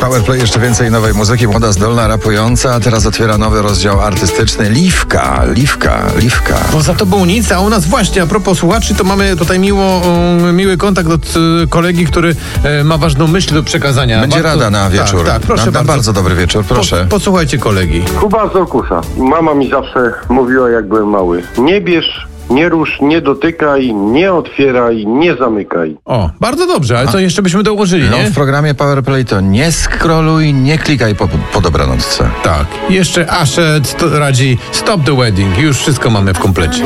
Powerplay, jeszcze więcej nowej muzyki. Młoda, zdolna, rapująca, a teraz otwiera nowy rozdział artystyczny. Liwka. Bo za tobą nic, a u nas właśnie, a propos słuchaczy, to mamy tutaj miły kontakt od kolegi, który ma ważną myśl do przekazania. Będzie rada na wieczór. Tak, proszę na bardzo. bardzo dobry wieczór, proszę. Posłuchajcie kolegi. Kuba z Olkusza. Mama mi zawsze mówiła, jak byłem mały. Nie bierz, nie rusz, nie dotykaj, nie otwieraj, nie zamykaj. O, bardzo dobrze, ale co jeszcze byśmy dołożyli, No, nie? w programie Powerplay to nie scrolluj, nie klikaj po dobranocce. Tak. Jeszcze Ashed radzi Stop the Wedding. Już wszystko mamy w komplecie.